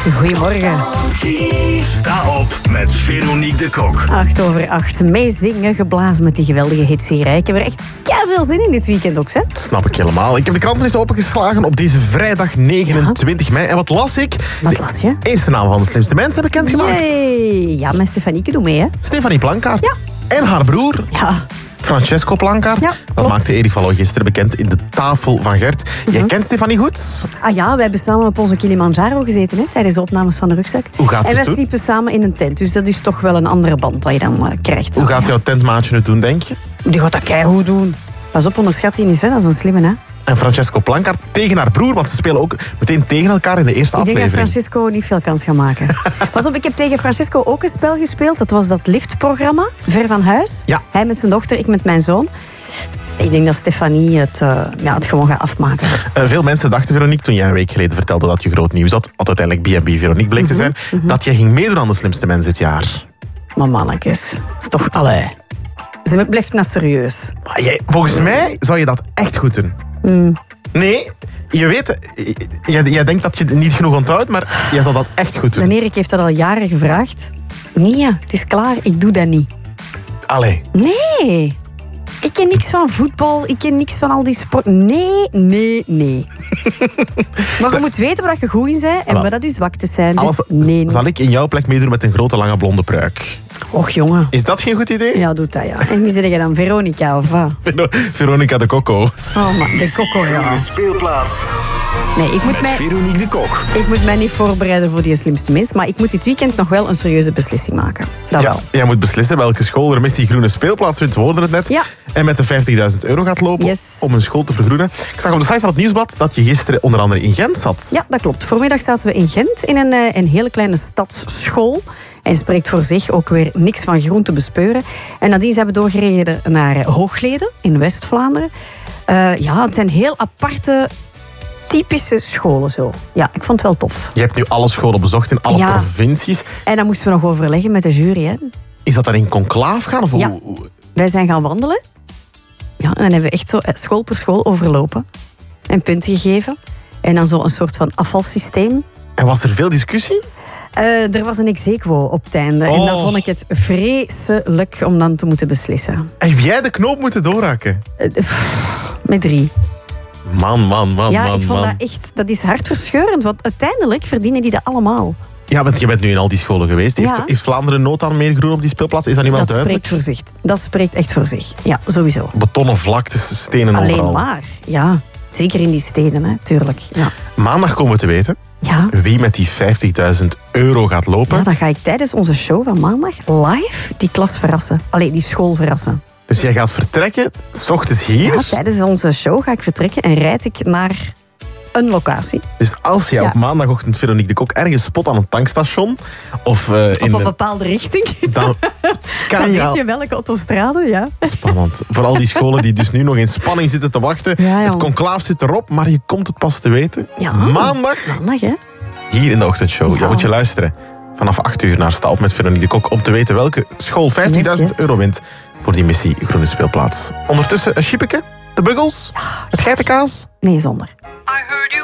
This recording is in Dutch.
Goedemorgen. Sta op met Veronique de Kok. 8:08. Meezingen, geblazen met die geweldige hits hier. Ik heb er echt veel zin in dit weekend ook, hè? Snap ik helemaal. Ik heb de kranten eens opengeslagen op deze vrijdag 29 mei. En wat las ik? Wat las je? Eerste naam van de slimste mensen bekendgemaakt. Yay. Ja, met Stefanieke doe mee, hè? Stefanie Plankaart. Ja. En haar broer. Ja. Francesco Plankaart. Ja, Dat klopt. maakte Erik van Looy gisteren bekend in de tafel van Gert. Jij kent Stefanie goed? Ah ja, wij hebben samen op onze Kilimanjaro gezeten, hè, tijdens de opnames van de rugzak. Hoe gaat en het wij doen? sliepen samen in een tent, dus dat is toch wel een andere band dat je dan krijgt. Hoe gaat jouw tentmaatje het doen, denk je? Die gaat dat keigoed doen. Pas op, onderschat die niet, hè? Dat is een slimme, hè? En Francesco Plankaart tegen haar broer, want ze spelen ook meteen tegen elkaar in de eerste Ik denk dat aflevering. Francesco niet veel kans gaat maken. Pas op, ik heb tegen Francesco ook een spel gespeeld. Dat was dat liftprogramma, ver van huis. Ja. Hij met zijn dochter, ik met mijn zoon. Ik denk dat Stefanie het gewoon gaat afmaken. Veel mensen dachten, Veronique, toen jij een week geleden vertelde dat je groot nieuws had, wat uiteindelijk B&B Veronique bleek te zijn, dat jij ging meedoen aan de slimste mens dit jaar. Maar mannetjes, dat is toch... Allee. Ze blijft nou serieus. Maar volgens mij zou je dat echt goed doen. Nee, je weet, jij denkt dat je het niet genoeg onthoudt, maar jij zal dat echt goed doen. De Erik heeft dat al jaren gevraagd. Nee, ja, het is klaar. Ik doe dat niet. Allee. Nee. Ik ken niks van voetbal. Ik ken niks van al die sport. Nee. Maar je moet weten waar je goed in bent en waar dat je zwaktes zijn. Dus nee. Zal ik in jouw plek meedoen met een grote lange blonde pruik? Och, jongen. Is dat geen goed idee? Ja, doe dat, ja. En wie zeg je dan? Veronica, of wat? Veronica de Coco. Oh, man, de Coco, ja. De speelplaats Nee, met Veronique de Kok. ik moet mij niet voorbereiden voor die slimste mens, maar ik moet dit weekend nog wel een serieuze beslissing maken. Dat Ja, wel. jij moet beslissen welke school er Missie Groene Speelplaats wint, we hoorden het net. Ja. En met de €50.000 gaat lopen Yes. om een school te vergroenen. Ik zag op de site van het Nieuwsblad dat je gisteren onder andere in Gent zat. Ja, dat klopt. Voormiddag zaten we in Gent in een hele kleine stadsschool. En spreekt voor zich ook weer niks van groen te bespeuren. En nadien zijn we doorgereden naar Hoogleden in West-Vlaanderen. Het zijn heel aparte, typische scholen zo. Ja, ik vond het wel tof. Je hebt nu alle scholen bezocht in alle Ja. provincies. En dan moesten we nog overleggen met de jury. Hè. Is dat dan in conclaaf gaan? Of Ja. Wij zijn gaan wandelen. Ja, en dan hebben we echt zo school per school overlopen. En punten gegeven. En dan zo een soort van afvalsysteem. En was er veel discussie? Er was een ex-aequo op het einde. En dan vond ik het vreselijk om dan te moeten beslissen. Heb jij de knoop moeten doorhakken? Met 3. Man. Ja, ik vond dat echt... Dat is hartverscheurend, want uiteindelijk verdienen die dat allemaal. Ja, want je bent nu in al die scholen geweest. Ja. Heeft Vlaanderen nood aan meer groen op die speelplaats? Is dat niet wel Dat duidelijk? spreekt voor zich. Dat spreekt echt voor zich. Ja, sowieso. Betonnen vlaktes, stenen Alleen overal. maar. Ja, zeker in die steden, hè, tuurlijk. Ja. Maandag komen we te weten Ja. wie met die €50.000 gaat lopen. Ja, dan ga ik tijdens onze show van maandag live die klas verrassen. Allee, die school verrassen. Dus jij gaat vertrekken, 's ochtends hier. Ja, tijdens onze show ga ik vertrekken en rijd ik naar een locatie. Dus als jij Ja. op maandagochtend Veronique de Kok ergens spot aan een tankstation of Op in een bepaalde richting. dan kan Dan je weet al... je welke autostrade, ja. Spannend. Voor al die scholen die dus nu nog in spanning zitten te wachten. Ja, het jong. conclaaf zit erop, maar je komt het pas te weten. Ja. Maandag, Maandag, hè. hier in de ochtendshow. Ja. Je moet je luisteren. Vanaf 8 uur naar Sta op met Veronique de Kok om te weten welke school €50.000 wint voor die missie Groene Speelplaats. Ondertussen een chippeke, de Buggles, het geitenkaas. Nee, zonder.